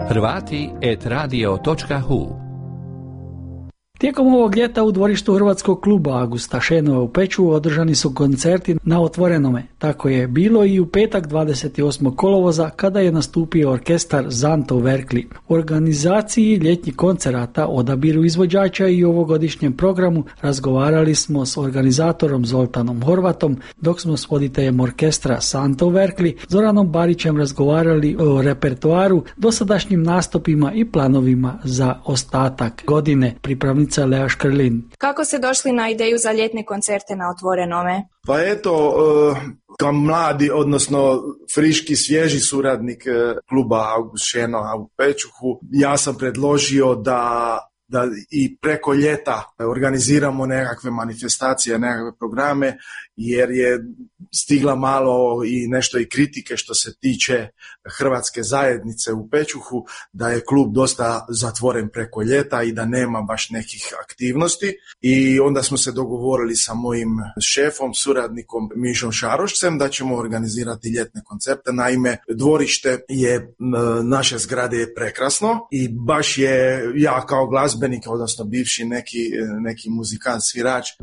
Hrvati@radio.hu. Tijekom ovog ljeta u dvorištu Hrvatskog kluba Augusta Šenova u Pečuhu održani su koncerti na otvorenome. Tako je bilo i u petak 28. kolovoza kada je nastupio orkestar Zanto Verkli. U organizaciji ljetnjih koncerata, odabiru izvođača i ovogodišnjem programu razgovarali smo s organizatorom Zoltanom Horvatom, dok smo s voditeljem orkestra Zanto Verkli Zoranom Barićem razgovarali o repertoaru, dosadašnjim nastupima i planovima za ostatak godine. Pripravnica Lea Škrlin. Kako ste došli na ideju za ljetne koncerte na otvorenome? Pa eto, kao mladi, odnosno friški, svježi suradnik kluba August Šenova u Pečuhu, ja sam predložio da i preko ljeta organiziramo nekakve manifestacije, nekakve programe, jer je stigla malo i nešto i kritike što se tiče hrvatske zajednice u Pečuhu, da je klub dosta zatvoren preko ljeta i da nema baš nekih aktivnosti. I onda smo se dogovorili sa mojim šefom, suradnikom Mišom Šarošcem da ćemo organizirati ljetne koncerte. Naime, dvorište je, naše zgrade je prekrasno i baš je ja kao glazbenik, odnosno bivši neki muzikant, svirač,